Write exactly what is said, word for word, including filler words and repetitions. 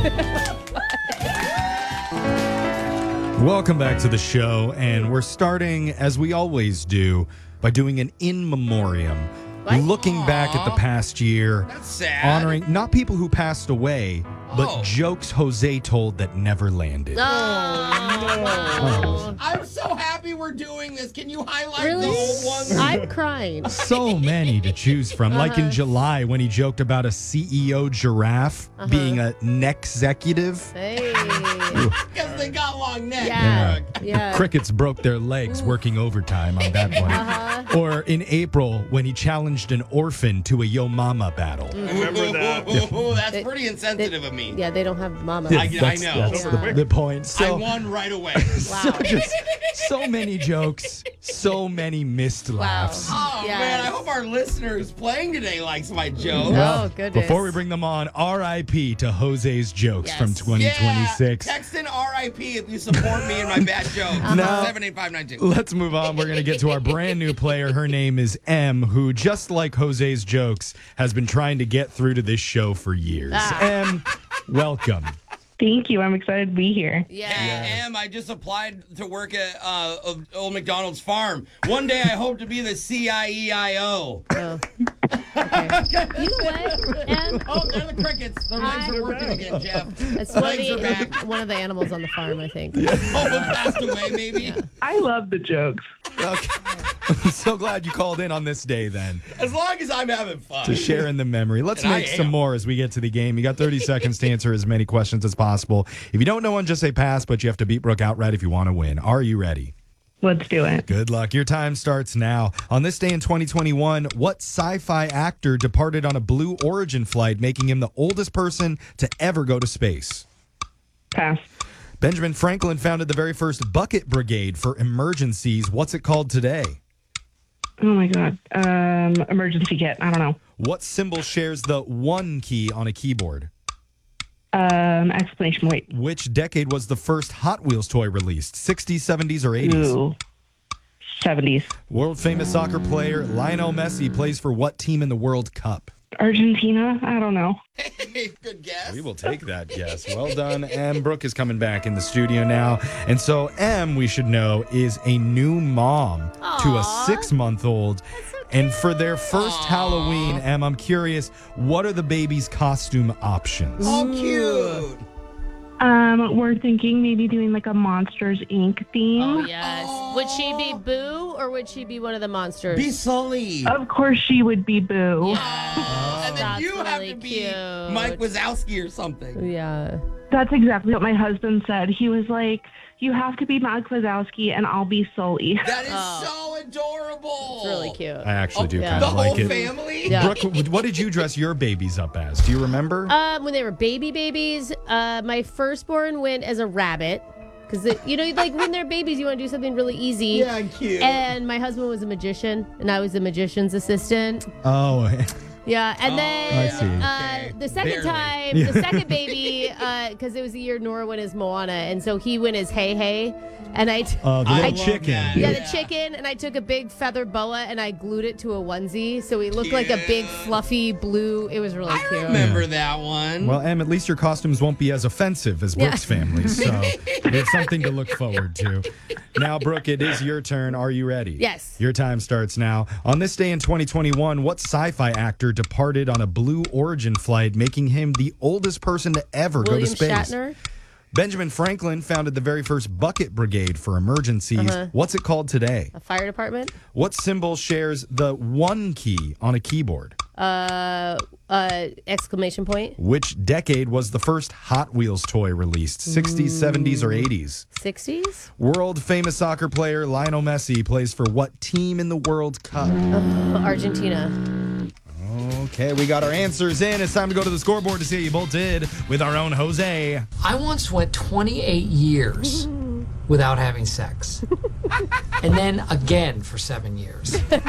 Welcome back to the show, and we're starting, as we always do, by doing an in memoriam. What? Looking back at the past year, That's sad. honoring not people who passed away, but Oh. jokes Jose told that never landed. Oh, I'm so happy we're doing this. Can you highlight really? the old ones? I'm crying. So many to choose from. Like in Uh-huh. July when he joked about a C E O giraffe Uh-huh. being a neck-executive. Hey. Because they got long necks. Yeah. Yeah. Crickets broke their legs working overtime on that one. Uh-huh. Or in April when he challenged an orphan to a Yo Mama battle. Remember that? Ooh, that's They- pretty insensitive of me. Yeah, they don't have mama. I- That's, know. that's Yeah. the, the point. I So, won right away. so, Wow. just, so many jokes, so many missed laughs. Oh, Yes. man. I hope our listener who's playing today likes my joke. Oh, goodness. Before we bring them on, R I P to Jose's jokes Yes. from twenty twenty-six. Yeah, text in R I P if you support me and my bad jokes. No. seven eight five nine two. Let's move on. We're going to get to our brand new player. Her name is M, who, just like Jose's jokes, has been trying to get through to this show for years. Ah. M, welcome. Thank you. I'm excited to be here. Yeah. Hey, Em, I just applied to work at uh, Old McDonald's farm. One day I hope to be the C I E I O. Oh. Okay. You know what? And Oh, they're the crickets. Their legs I- are working again, Jeff. it's one of, Legs are back. the, one of the animals on the farm, I think. Oh, it passed away, maybe. I love the jokes. Okay. I'm so glad you called in on this day then As long as I'm having fun. to share in the memory. Let's And I make some am. more as we get to the game. You got thirty seconds to answer as many questions as possible. If you don't know one, just say pass, but you have to beat Brooke outright if you want to win. Are you ready? Let's do it. Good luck. Your time starts now. On this day in twenty twenty-one, what sci-fi actor departed on a Blue Origin flight, making him the oldest person to ever go to space? Pass. Benjamin Franklin founded the very first bucket brigade for emergencies. What's it called today? Oh my God. Um, emergency kit. I don't know. What symbol shares the one key on a keyboard? Um, exclamation point. Which decade was the first Hot Wheels toy released? sixties, seventies, or eighties? Ooh. seventies. World famous soccer player Lionel Messi plays for what team in the World Cup? Argentina? I don't know. Hey, good guess. We will take that guess. Well done. M. Brooke is coming back in the studio now. And so M, we should know, is a new mom to a Aw. six-month-old. And for their first Halloween, M, I'm curious, what are the baby's costume options? Oh, cute. Um, we're thinking maybe doing like a Monsters Incorporated theme. Oh, yes. Would she be Boo or would she be one of the monsters? Be Sully. Of course she would be Boo. Oh, and then That's you have really to be cute. Mike Wazowski or something. Yeah. That's exactly what my husband said. He was like, you have to be Mike Wazowski and I'll be Sully. That is Oh. so adorable. It's really cute. I actually do yeah. kind The of whole like it. family? Yeah. Brooke, what did you dress your babies up as? Do you remember? Um, when they were baby babies, uh, my firstborn went as a rabbit. Because, you know, like when they're babies, you want to do something really easy. Yeah, cute. And my husband was a magician, and I was the magician's assistant. Oh, Yeah, and Oh, then I see. Uh, Okay. the second Barely. time, Yeah. the second baby, because it was the year Nora went as Moana, and so he went as Hey Hey, and I, t- uh, the I little love chicken. that. yeah, Yeah. the chicken, and I took a big feather boa and I glued it to a onesie, so he looked like a big Cute. fluffy blue. It was really I cute. remember that one. Well, Em, at least your costumes won't be as offensive as Yeah. Brooke's family, so there's something to look forward to. Now, Brooke, it is your turn. Are you ready? Yes. Your time starts now. On this day in twenty twenty-one, what sci-fi actor departed on a Blue Origin flight, making him the oldest person to ever William go to space? Shatner. Benjamin Franklin founded the very first bucket brigade for emergencies. Uh-huh. What's it called today? A fire department. What symbol shares the one key on a keyboard? Uh, uh, exclamation point. Which decade was the first Hot Wheels toy released? sixties, seventies, or eighties? sixties. World famous soccer player Lionel Messi plays for what team in the World Cup? Argentina. Okay, we got our answers in. It's time to go to the scoreboard to see how you both did with our own Jose. I once went twenty-eight years without having sex. And then again for seven years.